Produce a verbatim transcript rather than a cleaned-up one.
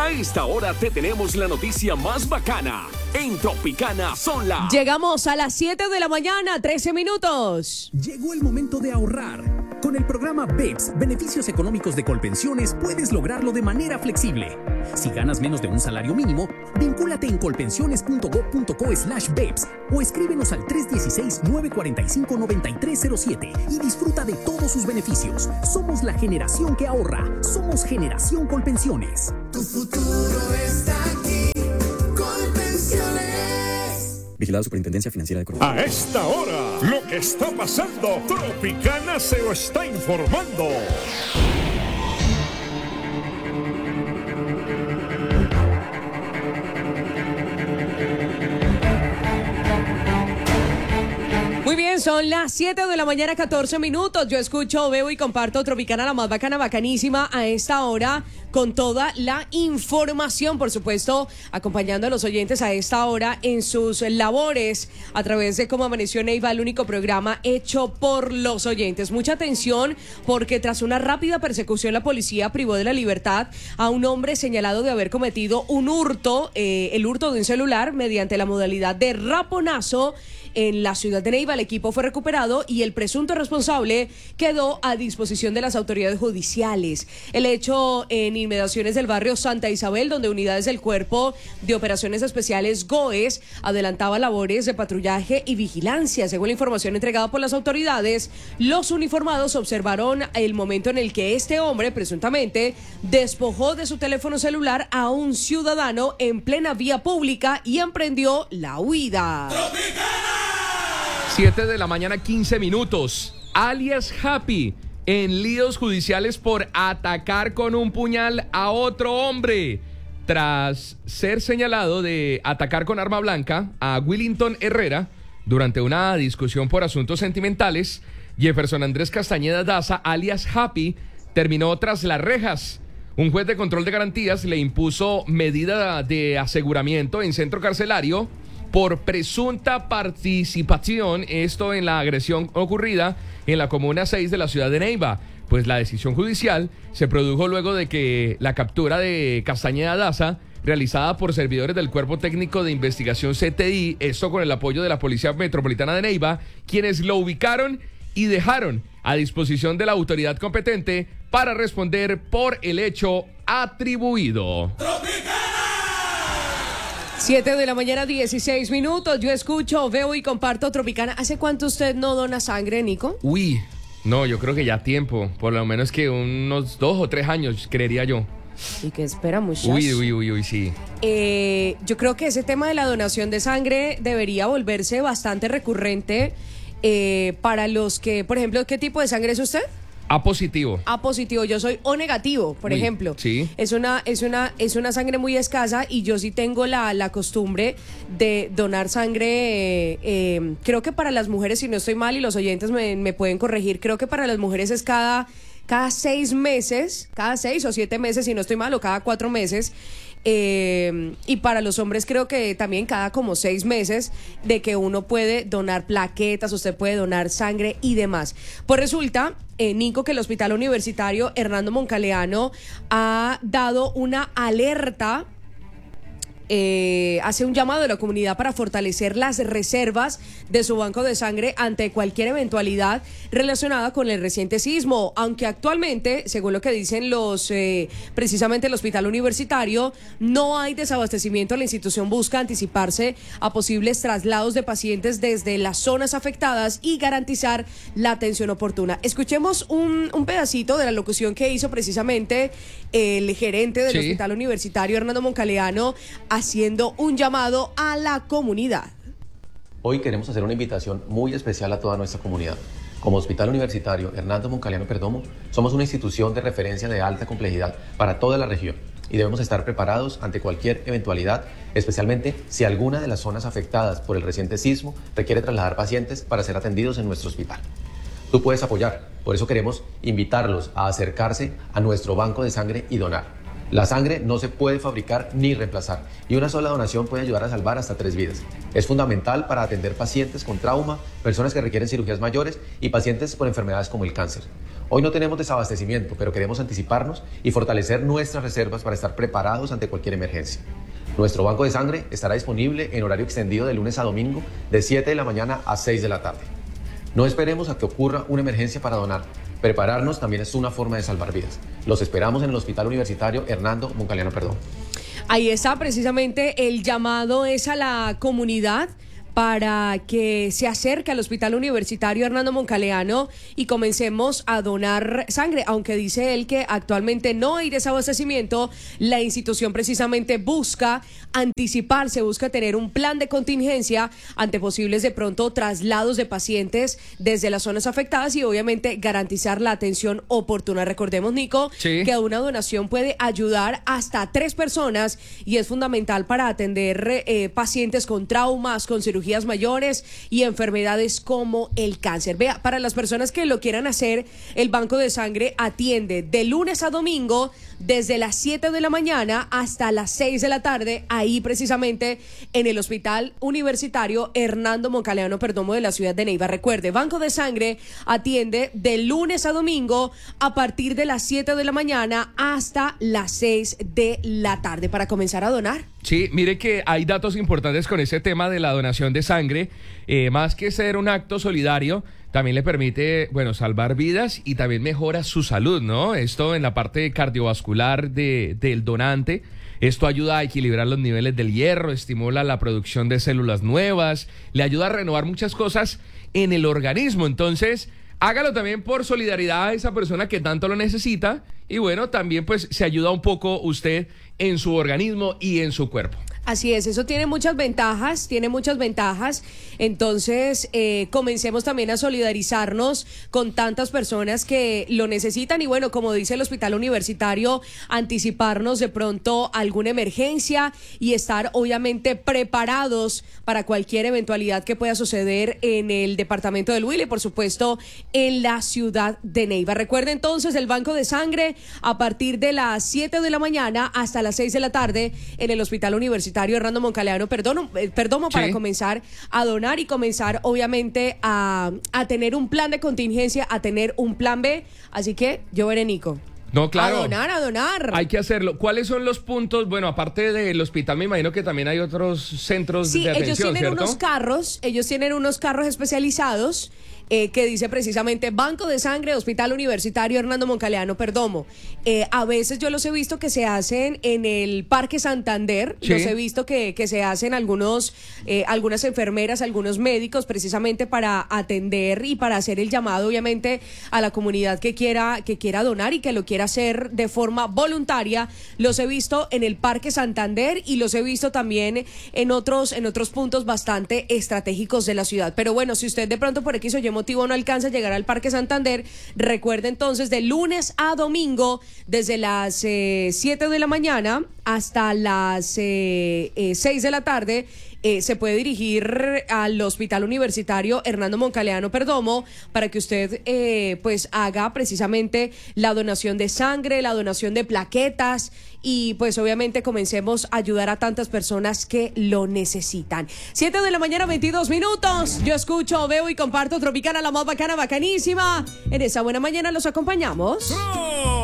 A esta hora te tenemos la noticia más bacana. En Tropicana son las... Llegamos a las siete de la mañana, trece minutos. Llegó el momento de ahorrar. Con el programa B E P S, Beneficios Económicos de Colpensiones, puedes lograrlo de manera flexible. Si ganas menos de un salario mínimo, vincúlate en colpensiones punto gob punto co slash B E P S o escríbenos al tres uno seis, nueve cuatro cinco, nueve tres cero siete y disfruta de todos sus beneficios. Somos la generación que ahorra. Somos Generación Colpensiones. Tu futuro está aquí. Colpensiones. Vigilado Superintendencia Financiera de Colombia. A esta hora, lo que está pasando, Tropicana se lo está informando. Muy bien, son las siete de la mañana, catorce minutos. Yo escucho, veo y comparto Tropicana, la más bacana, bacanísima, a esta hora, con toda la información, por supuesto, acompañando a los oyentes a esta hora en sus labores a través de Cómo Amaneció Neiva, el único programa hecho por los oyentes. Mucha atención, porque tras una rápida persecución, la policía privó de la libertad a un hombre señalado de haber cometido un hurto, eh, el hurto de un celular mediante la modalidad de raponazo en la ciudad de Neiva. El equipo fue recuperado y el presunto responsable quedó a disposición de las autoridades judiciales. El hecho en inmediaciones del barrio Santa Isabel, donde unidades del Cuerpo de Operaciones Especiales GOES adelantaba labores de patrullaje y vigilancia. Según la información entregada por las autoridades, los uniformados observaron el momento en el que este hombre presuntamente despojó de su teléfono celular a un ciudadano en plena vía pública y emprendió la huida. siete de la mañana, quince minutos. Alias Happy en líos judiciales por atacar con un puñal a otro hombre. Tras ser señalado de atacar con arma blanca a Willington Herrera durante una discusión por asuntos sentimentales, Jefferson Andrés Castañeda Daza, alias Happy, terminó tras las rejas. Un juez de control de garantías le impuso medida de aseguramiento en centro carcelario por presunta participación, esto en la agresión ocurrida en la Comuna seis de la ciudad de Neiva. Pues la decisión judicial se produjo luego de que la captura de Castañeda Daza, realizada por servidores del Cuerpo Técnico de Investigación C T I, esto con el apoyo de la Policía Metropolitana de Neiva, quienes lo ubicaron y dejaron a disposición de la autoridad competente para responder por el hecho atribuido. siete de la mañana, dieciséis minutos. Yo escucho, veo y comparto Tropicana. ¿Hace cuánto usted no dona sangre, Nico? Uy, no, yo creo que ya tiempo. Por lo menos que unos dos o tres años, creería yo. ¿Y qué espera, muchachos? Uy, uy, uy, uy, sí. Eh, yo creo que ese tema de la donación de sangre debería volverse bastante recurrente eh, para los que, por ejemplo, ¿qué tipo de sangre es usted? A positivo. A positivo, yo soy O negativo, por Uy, ejemplo. sí. Es una, es una, es una sangre muy escasa y yo sí tengo la, la costumbre de donar sangre, eh, eh, creo que para las mujeres, si no estoy mal, y los oyentes me, me pueden corregir, creo que para las mujeres es cada, cada seis meses, cada seis o siete meses, si no estoy mal, o cada cuatro meses. Eh, y para los hombres creo que también cada como seis meses de que uno puede donar plaquetas, usted puede donar sangre y demás. Pues resulta, eh, Nico, que el Hospital Universitario Hernando Moncaleano ha dado una alerta, eh, hace un llamado a la comunidad para fortalecer las reservas de su banco de sangre ante cualquier eventualidad relacionada con el reciente sismo, aunque actualmente, según lo que dicen los eh, precisamente el Hospital Universitario, no hay desabastecimiento. La institución busca anticiparse a posibles traslados de pacientes desde las zonas afectadas y garantizar la atención oportuna. Escuchemos un, un pedacito de la locución que hizo precisamente el gerente del Sí. Hospital Universitario Hernando Moncaleano, haciendo un llamado a la comunidad. Hoy queremos hacer una invitación muy especial a toda nuestra comunidad. Como Hospital Universitario Hernando Moncaleano Perdomo, somos una institución de referencia de alta complejidad para toda la región y debemos estar preparados ante cualquier eventualidad, especialmente si alguna de las zonas afectadas por el reciente sismo requiere trasladar pacientes para ser atendidos en nuestro hospital. Tú puedes apoyar, por eso queremos invitarlos a acercarse a nuestro banco de sangre y donar. La sangre no se puede fabricar ni reemplazar y una sola donación puede ayudar a salvar hasta tres vidas. Es fundamental para atender pacientes con trauma, personas que requieren cirugías mayores y pacientes con enfermedades como el cáncer. Hoy no tenemos desabastecimiento, pero queremos anticiparnos y fortalecer nuestras reservas para estar preparados ante cualquier emergencia. Nuestro banco de sangre estará disponible en horario extendido de lunes a domingo de siete de la mañana a seis de la tarde. No esperemos a que ocurra una emergencia para donar. Prepararnos también es una forma de salvar vidas. Los esperamos en el Hospital Universitario Hernando Moncaliano Perdomo. Ahí está precisamente el llamado es a la comunidad para que se acerque al Hospital Universitario Hernando Moncaliano y comencemos a donar sangre. Aunque dice él que actualmente no hay desabastecimiento, la institución precisamente busca anticiparse, busca tener un plan de contingencia ante posibles de pronto traslados de pacientes desde las zonas afectadas y obviamente garantizar la atención oportuna. Recordemos, Nico, sí. que una donación puede ayudar hasta tres personas y es fundamental para atender eh, pacientes con traumas, con cirugía mayores y enfermedades como el cáncer. Vea, para las personas que lo quieran hacer, el Banco de Sangre atiende de lunes a domingo desde las siete de la mañana hasta las seis de la tarde, ahí precisamente en el Hospital Universitario Hernando Moncaliano Perdomo de la ciudad de Neiva. Recuerde, Banco de Sangre atiende de lunes a domingo a partir de las siete de la mañana hasta las seis de la tarde para comenzar a donar. Sí, mire que hay datos importantes con ese tema de la donación de sangre. Eh, más que ser un acto solidario, también le permite, bueno, salvar vidas y también mejora su salud, ¿no? Esto en la parte cardiovascular de, del donante. Esto ayuda a equilibrar los niveles del hierro, estimula la producción de células nuevas, le ayuda a renovar muchas cosas en el organismo. Entonces, hágalo también por solidaridad a esa persona que tanto lo necesita y bueno, también pues se ayuda un poco usted en su organismo y en su cuerpo. Así es, eso tiene muchas ventajas, tiene muchas ventajas. Entonces, eh, comencemos también a solidarizarnos con tantas personas que lo necesitan y bueno, como dice el Hospital Universitario, anticiparnos de pronto a alguna emergencia y estar obviamente preparados para cualquier eventualidad que pueda suceder en el departamento del Huila y por supuesto en la ciudad de Neiva. Recuerde entonces el Banco de Sangre a partir de las siete de la mañana hasta las seis de la tarde en el Hospital Universitario Hernando Moncaliano Perdomo, eh, Perdomo para sí. comenzar a donar y comenzar obviamente a, a tener un plan de contingencia, a tener un plan B, así que yo veré, Nico. No, claro. A donar, a donar. Hay que hacerlo. ¿Cuáles son los puntos? Bueno, aparte del hospital, me imagino que también hay otros centros sí, de atención, ellos tienen ¿cierto? unos carros, ellos tienen unos carros especializados eh, que dice precisamente Banco de Sangre, Hospital Universitario Hernando Moncaliano Perdomo. Eh, a veces yo los he visto que se hacen en el Parque Santander, sí. los he visto que, que se hacen algunos, eh, algunas enfermeras, algunos médicos, precisamente para atender y para hacer el llamado, obviamente, a la comunidad que quiera, que quiera donar y que lo quiera hacer de forma voluntaria. Los he visto en el Parque Santander y los he visto también en otros, en otros puntos bastante estratégicos de la ciudad. Pero bueno, si usted de pronto por X o Y motivo no alcanza a llegar al Parque Santander, recuerde entonces de lunes a domingo desde las eh, siete de la mañana hasta las eh, eh, seis de la tarde. Eh, se puede dirigir al Hospital Universitario Hernando Moncaliano Perdomo para que usted eh, pues haga precisamente la donación de sangre, la donación de plaquetas y pues obviamente comencemos a ayudar a tantas personas que lo necesitan. siete de la mañana, veintidós minutos. Yo escucho, veo y comparto Tropicana, la más bacana, bacanísima. En esa buena mañana los acompañamos.